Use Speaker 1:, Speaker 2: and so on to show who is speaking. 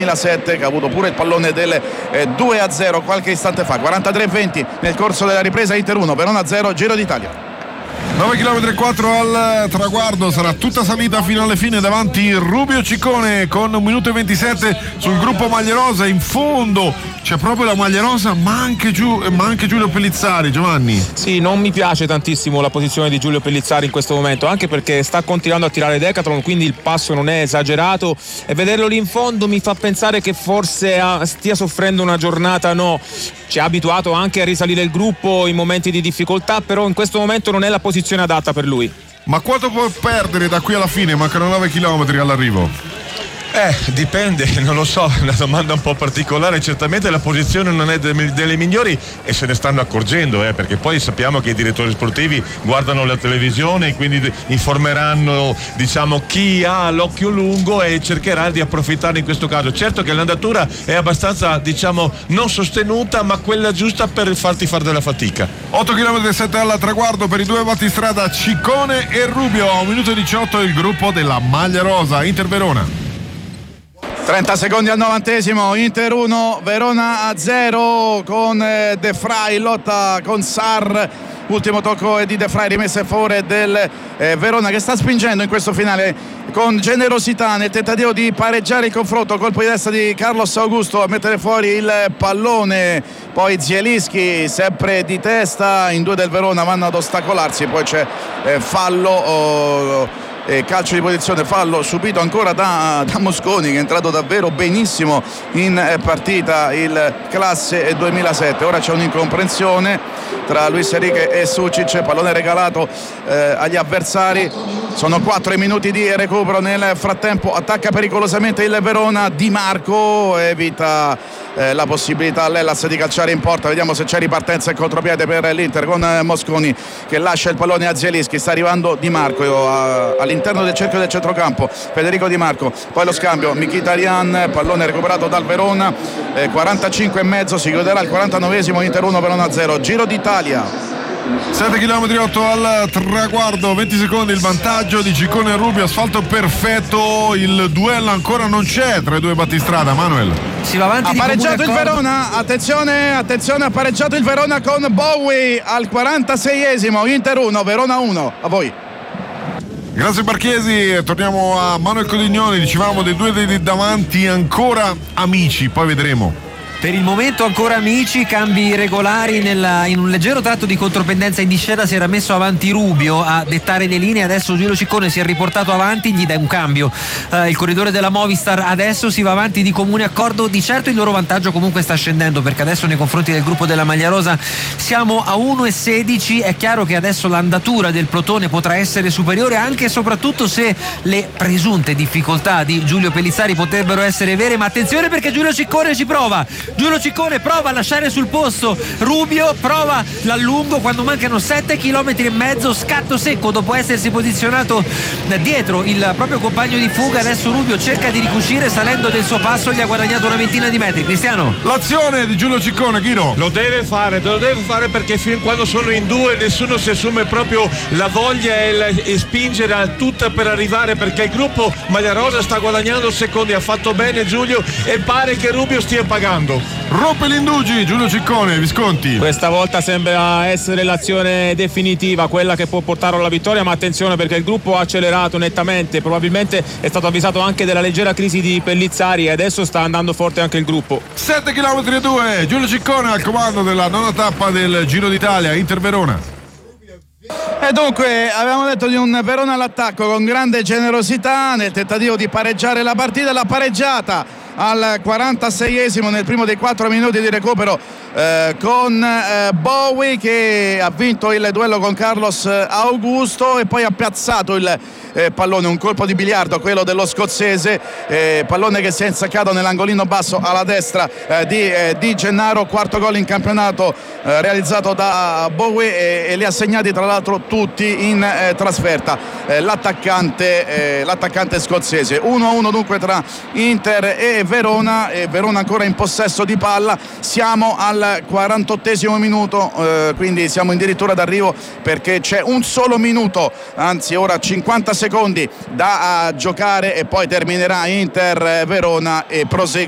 Speaker 1: 2007, che ha avuto pure il pallone del 2-0 qualche istante fa. 43-20 nel corso della ripresa. Inter 1, Verona 0, Giro d'Italia.
Speaker 2: 9 km e 4 al traguardo, sarà tutta salita fino alle fine davanti Rubio Ciccone con 1 minuto e 27 sul gruppo maglia rosa. In fondo c'è proprio la maglia rosa, ma anche Giulio Pellizzari. Giovanni?
Speaker 3: Sì, non mi piace tantissimo la posizione di Giulio Pellizzari in questo momento, anche perché sta continuando a tirare Decathlon, quindi il passo non è esagerato, e vederlo lì in fondo mi fa pensare che forse stia soffrendo una giornata. No, ci ha abituato anche a risalire il gruppo in momenti di difficoltà, però in questo momento non è la posizione adatta per lui.
Speaker 2: Ma quanto può perdere da qui alla fine? Mancano 9 km all'arrivo.
Speaker 4: Dipende, non lo so, è una domanda un po' particolare. Certamente la posizione non è delle migliori e se ne stanno accorgendo, perché poi sappiamo che i direttori sportivi guardano la televisione e quindi informeranno, diciamo, chi ha l'occhio lungo e cercherà di approfittare in questo caso. Certo che l'andatura è abbastanza, diciamo, non sostenuta, ma quella giusta per farti fare della fatica.
Speaker 2: 8 km e 7 al traguardo per i due battistrada Ciccone e Rubio. A 1 minuto e 18 il gruppo della maglia rosa, Inter Verona.
Speaker 1: 30 secondi al 90esimo, Inter 1, Verona 0 con De Vrij, lotta con Sarr, ultimo tocco di De Vrij, rimessa a favore del Verona, che sta spingendo in questo finale con generosità nel tentativo di pareggiare il confronto. Colpo di testa di Carlos Augusto a mettere fuori il pallone, poi Zielinski sempre di testa, in due del Verona vanno ad ostacolarsi, poi c'è fallo, calcio di posizione, fallo subito ancora da Mosconi, che è entrato davvero benissimo in partita, il classe 2007. Ora c'è un'incomprensione tra Luis Enrique e Sucic, pallone regalato agli avversari. Sono 4 minuti di recupero, nel frattempo attacca pericolosamente il Verona. Di Marco evita la possibilità all'Hellas di calciare in porta. Vediamo se c'è ripartenza e contropiede per l'Inter con Mosconi che lascia il pallone a Zielinski. Sta arrivando Di Marco all'interno del cerchio del centrocampo, Federico Di Marco, poi lo scambio Mkhitaryan, pallone recuperato dal Verona. 45,5 si chiuderà il 49esimo, Inter 1 Verona 0, Giro d'Italia.
Speaker 2: 7 km 8 al traguardo, 20 secondi il vantaggio di Ciccone e Rubio, asfalto perfetto, il duello ancora non c'è tra i due battistrada. Manuel?
Speaker 5: Si va avanti,
Speaker 1: ha pareggiato il Verona, attenzione, ha pareggiato il Verona con Bowie al 46esimo, Inter 1 Verona 1. A voi.
Speaker 2: Grazie Barchiesi, torniamo a Manuel Codignoni. Dicevamo dei due di davanti ancora amici, poi vedremo.
Speaker 5: Per il momento ancora amici, cambi regolari in un leggero tratto di contropendenza in discesa. Si era messo avanti Rubio a dettare le linee, adesso Giulio Ciccone si è riportato avanti, gli dà un cambio il corridore della Movistar, adesso si va avanti di comune accordo. Di certo il loro vantaggio comunque sta scendendo, perché adesso nei confronti del gruppo della maglia rosa siamo a 1,16. È chiaro che adesso l'andatura del plotone potrà essere superiore, anche e soprattutto se le presunte difficoltà di Giulio Pellizzari potrebbero essere vere, ma attenzione perché Giulio Ciccone ci prova. Giulio Ciccone prova a lasciare sul posto Rubio, prova l'allungo quando mancano 7 km e mezzo, scatto secco dopo essersi posizionato dietro il proprio compagno di fuga. Adesso Rubio cerca di ricucire, salendo del suo passo gli ha guadagnato una ventina di metri. Cristiano?
Speaker 2: L'azione di Giulio Ciccone, Chino?
Speaker 4: Lo deve fare perché fin quando sono in due nessuno si assume proprio la voglia e spingere a tutta per arrivare, perché il gruppo maglia rosa sta guadagnando secondi. Ha fatto bene Giulio e pare che Rubio stia pagando.
Speaker 2: Rompe l'indugi Giulio Ciccone, Visconti.
Speaker 3: Questa volta sembra essere l'azione definitiva, quella che può portarlo alla vittoria, ma attenzione perché il gruppo ha accelerato nettamente, probabilmente è stato avvisato anche della leggera crisi di Pellizzari e adesso sta andando forte anche il gruppo.
Speaker 2: 7 km e 2, Giulio Ciccone al comando della nona tappa del Giro d'Italia, Inter Verona.
Speaker 1: E dunque avevamo detto di un Verona all'attacco con grande generosità nel tentativo di pareggiare la partita, l'ha pareggiata al 46esimo nel primo dei 4 minuti di recupero con Bowie, che ha vinto il duello con Carlos Augusto e poi ha piazzato il pallone, un colpo di biliardo quello dello scozzese, pallone che si è insaccato nell'angolino basso alla destra di Gennaro. Quarto gol in campionato realizzato da Bowie e li ha segnati tra l'altro tutti in trasferta l'attaccante scozzese. 1-1 dunque tra Inter e Verona ancora in possesso di palla. Siamo al 48esimo minuto, quindi siamo addirittura d'arrivo, perché c'è un solo minuto, anzi ora 50 secondi da giocare e poi terminerà Inter Verona e